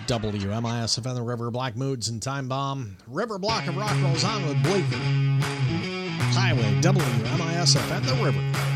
WMISFM, the River, Black Moods and Time Bomb. River Block of Rock rolls on with Bleecker. Highway, WMISFM, the River.